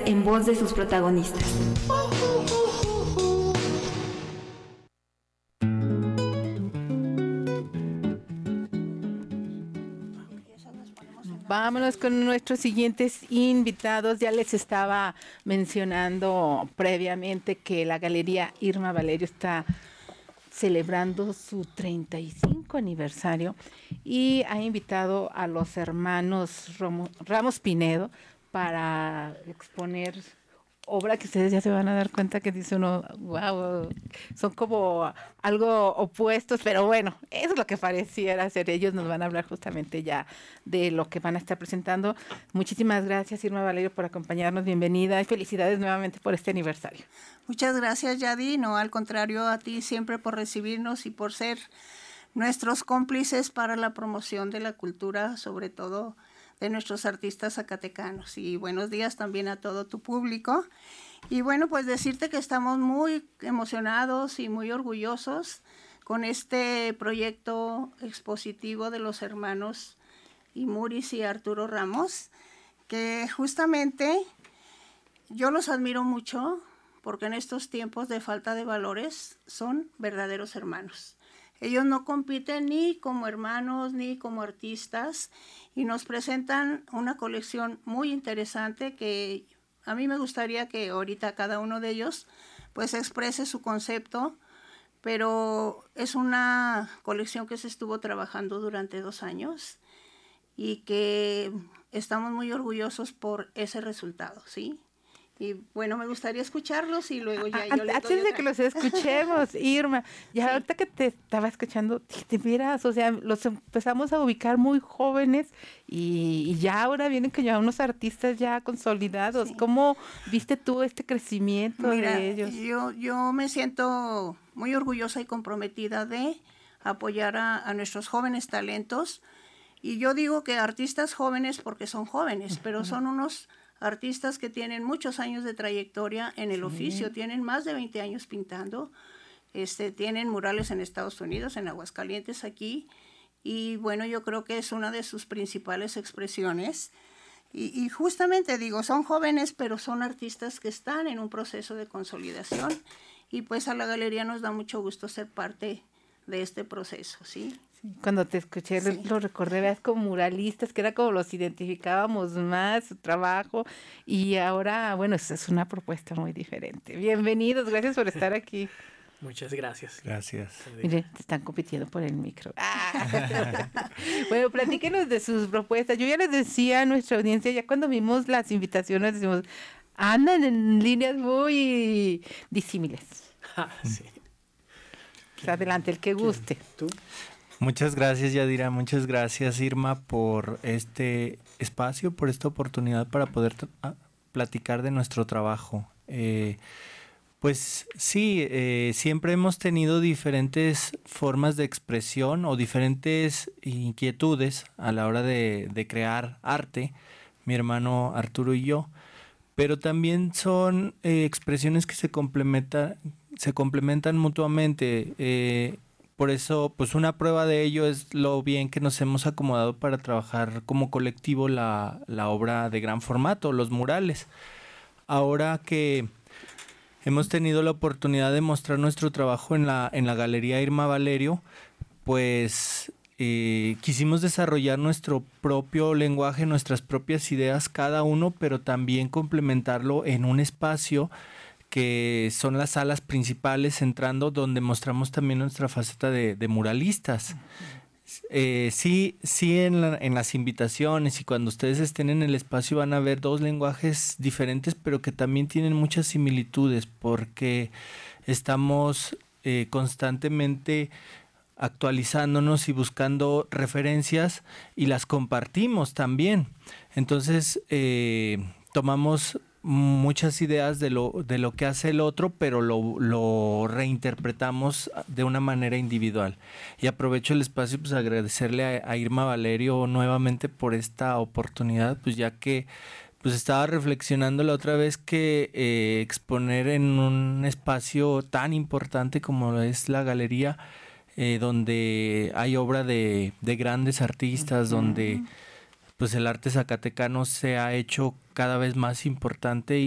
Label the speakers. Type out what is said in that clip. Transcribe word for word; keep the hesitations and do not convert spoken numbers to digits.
Speaker 1: en voz de sus protagonistas.
Speaker 2: Vámonos con nuestros siguientes invitados. Ya les estaba mencionando previamente que la Galería Irma Valerio está celebrando su treinta y cinco aniversario y ha invitado a los hermanos Romo, Ramos Pinedo para exponer obra que ustedes ya se van a dar cuenta que dice uno, wow, son como algo opuestos, pero bueno, eso es lo que pareciera ser. Ellos nos van a hablar justamente ya de lo que van a estar presentando. Muchísimas gracias, Irma Valerio, por acompañarnos. Bienvenida y felicidades nuevamente por este aniversario.
Speaker 3: Muchas gracias, Yadi. No, al contrario, a ti siempre por recibirnos y por ser nuestros cómplices para la promoción de la cultura, sobre todo de nuestros artistas zacatecanos. Y buenos días también a todo tu público. Y bueno, pues decirte que estamos muy emocionados y muy orgullosos con este proyecto expositivo de los hermanos Imuris y Arturo Ramos, que justamente yo los admiro mucho porque en estos tiempos de falta de valores son verdaderos hermanos. Ellos no compiten ni como hermanos ni como artistas y nos presentan una colección muy interesante que a mí me gustaría que ahorita cada uno de ellos pues exprese su concepto, pero es una colección que se estuvo trabajando durante dos años y que estamos muy orgullosos por ese resultado, ¿sí? Y bueno, me gustaría escucharlos y luego ya
Speaker 2: a,
Speaker 3: yo les
Speaker 2: Antes
Speaker 3: doy
Speaker 2: de
Speaker 3: otra.
Speaker 2: que los escuchemos, Irma, ya
Speaker 3: Sí.
Speaker 2: ahorita que te estaba escuchando, te vieras, o sea, los empezamos a ubicar muy jóvenes y, y ya ahora vienen que ya unos artistas ya consolidados.
Speaker 3: Sí.
Speaker 2: ¿Cómo viste tú este crecimiento
Speaker 3: Mira,
Speaker 2: de ellos?
Speaker 3: yo, yo me siento muy orgullosa y comprometida de apoyar a, a nuestros jóvenes talentos. Y yo digo que artistas jóvenes porque son jóvenes, pero son unos artistas que tienen muchos años de trayectoria en el
Speaker 2: Sí.
Speaker 3: oficio, tienen más de veinte años pintando, este, tienen murales en Estados Unidos, en Aguascalientes, aquí, y bueno, yo creo que es una de sus principales expresiones. Y, y justamente digo, son jóvenes, pero son artistas que están en un proceso de consolidación, y pues a la galería nos da mucho gusto ser parte de este proceso, ¿sí?
Speaker 2: Sí, cuando te escuché
Speaker 3: Sí.
Speaker 2: lo, lo recordé, veas como muralistas, que era como los identificábamos más, su trabajo, y ahora, bueno, es, es una propuesta muy diferente. Bienvenidos, gracias por estar aquí.
Speaker 4: Muchas gracias.
Speaker 5: Gracias.
Speaker 2: Mire, te están compitiendo por el micro. Ah. Bueno, platíquenos de sus propuestas. Yo ya les decía a nuestra audiencia, ya cuando vimos las invitaciones, decimos, andan en líneas muy disímiles.
Speaker 4: Ah, sí.
Speaker 2: O sea, adelante, el que guste.
Speaker 4: ¿Tú?
Speaker 5: Muchas gracias, Yadira. Muchas gracias, Irma, por este espacio, por esta oportunidad para poder tra- platicar de nuestro trabajo. Eh, pues sí, eh, siempre hemos tenido diferentes formas de expresión o diferentes inquietudes a la hora de, de crear arte, mi hermano Arturo y yo, pero también son eh, expresiones que se complementan, se complementan mutuamente. Eh, Por eso, pues una prueba de ello es lo bien que nos hemos acomodado para trabajar como colectivo la, la obra de gran formato, los murales. Ahora que hemos tenido la oportunidad de mostrar nuestro trabajo en la, en la Galería Irma Valerio, pues eh, quisimos desarrollar nuestro propio lenguaje, nuestras propias ideas cada uno, pero también complementarlo en un espacio que son las salas principales, entrando donde mostramos también nuestra faceta de, de muralistas. Eh, sí, sí en, la, en las invitaciones y cuando ustedes estén en el espacio van a ver dos lenguajes diferentes, pero que también tienen muchas similitudes porque estamos eh, constantemente actualizándonos y buscando referencias y las compartimos también. Entonces eh, tomamos muchas ideas de lo, de lo que hace el otro, pero lo, lo reinterpretamos de una manera individual. Y aprovecho el espacio pues agradecerle a, a Irma Valerio nuevamente por esta oportunidad, pues ya que pues estaba reflexionando la otra vez que eh, exponer en un espacio tan importante como es la galería, eh, donde hay obra de, de grandes artistas, uh-huh. donde pues el arte zacatecano se ha hecho cada vez más importante